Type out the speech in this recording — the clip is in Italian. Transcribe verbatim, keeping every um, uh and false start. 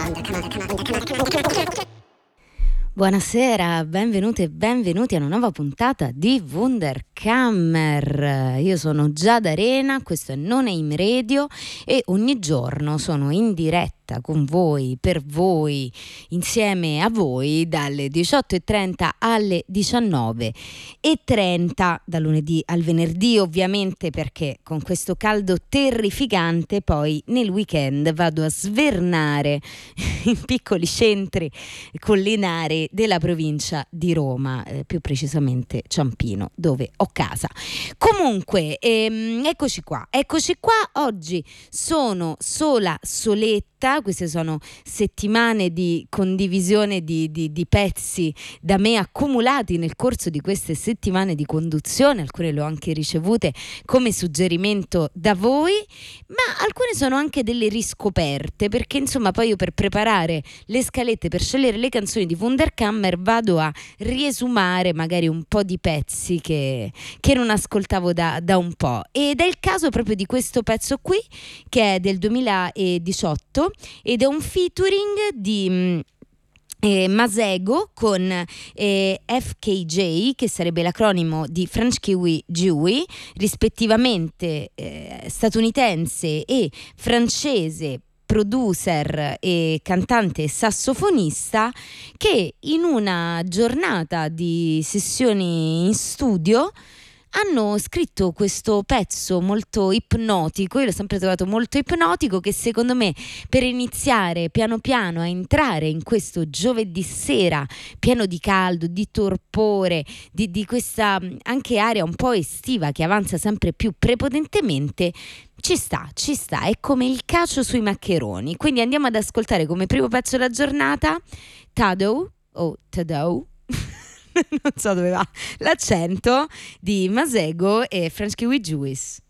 Buonasera, benvenute e benvenuti a una nuova puntata di Wunderkammer. Io sono Giada Arena, questo è Non Aim Radio e ogni giorno sono in diretta con voi, per voi, insieme a voi dalle diciotto e trenta alle diciannove e trenta, da lunedì al venerdì ovviamente, perché con questo caldo terrificante poi nel weekend vado a svernare in piccoli centri collinari della provincia di Roma, eh, più precisamente Ciampino, dove ho casa. Comunque, ehm, eccoci qua, eccoci qua, oggi sono sola, soletta, queste sono settimane di condivisione di, di, di pezzi da me accumulati nel corso di queste settimane di conduzione, alcune le ho anche ricevute come suggerimento da voi, ma alcune sono anche delle riscoperte, perché insomma poi io per preparare le scalette, per scegliere le canzoni di Wunderkammer vado a riesumare magari un po' di pezzi che, che non ascoltavo da, da un po', ed è il caso proprio di questo pezzo qui che è del duemiladiciotto ed è un featuring di Eh, Masego con eh, F K J, che sarebbe l'acronimo di French Kiwi Jewy, rispettivamente eh, statunitense e francese, producer e cantante e sassofonista, che in una giornata di sessioni in studio hanno scritto questo pezzo molto ipnotico. Io l'ho sempre trovato molto ipnotico, che secondo me per iniziare piano piano a entrare in questo giovedì sera pieno di caldo, di torpore, di, di questa anche area un po' estiva che avanza sempre più prepotentemente, ci sta, ci sta, è come il cacio sui maccheroni. Quindi andiamo ad ascoltare come primo pezzo della giornata Tadou o Tadou non so dove va l'accento, di Masego e French Kiwi Jewy.